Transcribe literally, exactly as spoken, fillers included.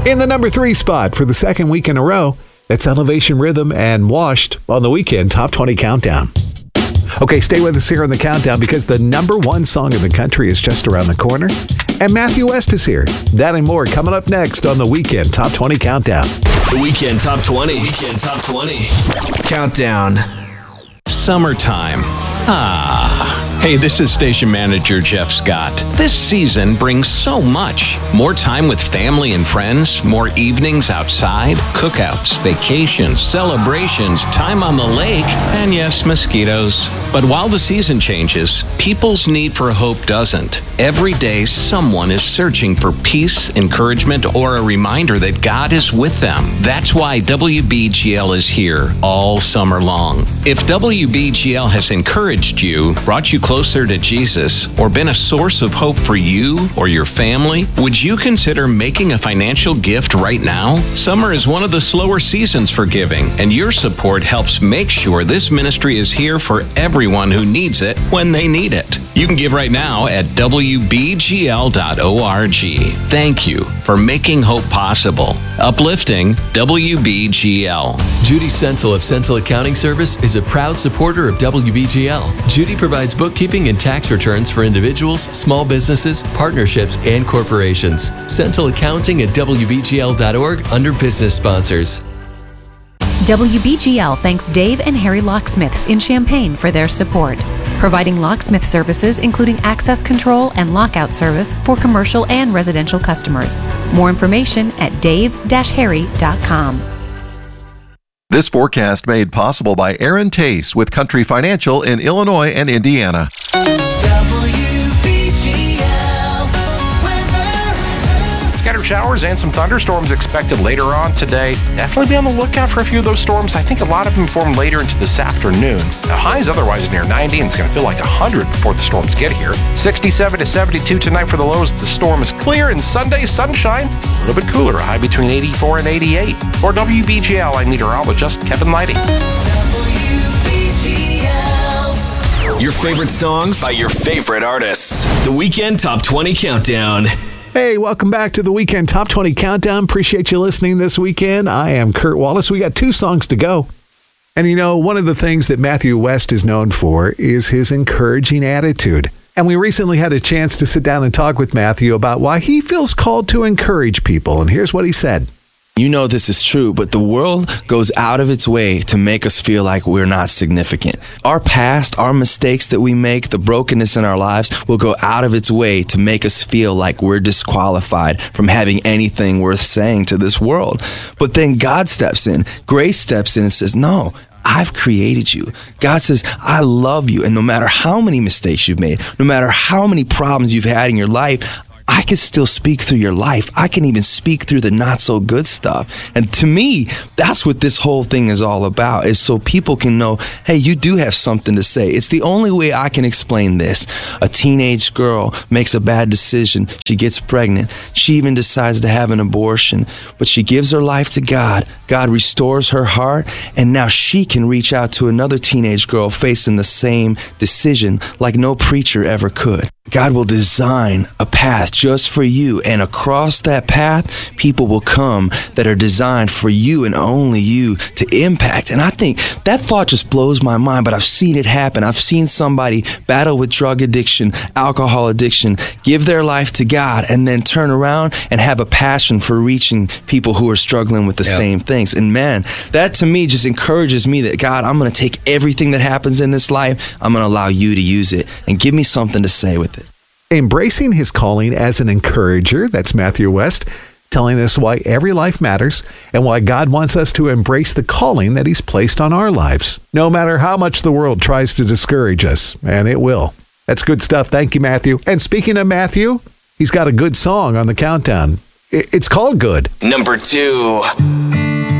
In the number three spot for the second week in a row, that's Elevation Rhythm and Washed on the Weekend Top twenty Countdown. Okay, stay with us here on the countdown because the number one song in the country is just around the corner. And Matthew West is here. That and more coming up next on the Weekend Top twenty Countdown. The Weekend Top twenty. Weekend Top twenty. Countdown. Summertime. Ah. Hey, this is Station Manager Jeff Scott. This season brings so much. More time with family and friends, more evenings outside, cookouts, vacations, celebrations, time on the lake, and yes, mosquitoes. But while the season changes, people's need for hope doesn't. Every day, someone is searching for peace, encouragement, or a reminder that God is with them. That's why W B G L is here all summer long. If W B G L has encouraged you, brought you closer to Jesus, or been a source of hope for you or your family, would you consider making a financial gift right now? Summer is one of the slower seasons for giving, and your support helps make sure this ministry is here for everyone who needs it when they need it. You can give right now at W B G L dot org. Thank you for making hope possible. Uplifting W B G L. Judy Sentel of Sentel Accounting Service is a proud supporter of W B G L. Judy provides bookkeeping and tax returns for individuals, small businesses, partnerships, and corporations. Sentel Accounting at W B G L dot org under business sponsors. W B G L thanks Dave and Harry Locksmiths in Champaign for their support, providing locksmith services including access control and lockout service for commercial and residential customers. More information at dave dash harry dot com. This forecast made possible by Aaron Tace with Country Financial in Illinois and Indiana. Scattered showers and some thunderstorms expected later on today. Definitely be on the lookout for a few of those storms. I think a lot of them form later into this afternoon. The high is otherwise near ninety, and it's going to feel like one hundred before the storms get here. sixty-seven to seventy-two tonight for the lows. The storm is clear, and Sunday sunshine, a little bit cooler, a high between eighty-four and eighty-eight. For W B G L, I'm meteorologist Kevin Lighty. Your favorite songs by your favorite artists. The Weekend Top twenty Countdown. Hey, welcome back to the Weekend Top twenty Countdown. Appreciate you listening this weekend. I am Kurt Wallace. We got two songs to go. And you know, one of the things that Matthew West is known for is his encouraging attitude. And we recently had a chance to sit down and talk with Matthew about why he feels called to encourage people. And here's what he said. You know this is true, but the world goes out of its way to make us feel like we're not significant. Our past, our mistakes that we make, the brokenness in our lives will go out of its way to make us feel like we're disqualified from having anything worth saying to this world. But then God steps in, grace steps in and says, no, I've created you. God says, I love you. And no matter how many mistakes you've made, no matter how many problems you've had in your life, I can still speak through your life. I can even speak through the not so good stuff. And to me, that's what this whole thing is all about, is so people can know, hey, you do have something to say. It's the only way I can explain this. A teenage girl makes a bad decision. She gets pregnant. She even decides to have an abortion, but she gives her life to God. God restores her heart, and now she can reach out to another teenage girl facing the same decision like no preacher ever could. God will design a path just for you, and across that path, people will come that are designed for you and only you to impact. And I think that thought just blows my mind, but I've seen it happen. I've seen somebody battle with drug addiction, alcohol addiction, give their life to God, and then turn around and have a passion for reaching people who are struggling with the yep. same things. And man, that to me just encourages me that, God, I'm going to take everything that happens in this life, I'm going to allow you to use it and give me something to say with it. Embracing his calling as an encourager, that's Matthew West, telling us why every life matters and why God wants us to embrace the calling that he's placed on our lives, no matter how much the world tries to discourage us, and it will. That's good stuff. Thank you, Matthew. And speaking of Matthew, he's got a good song on the countdown. It's called Good. Number two.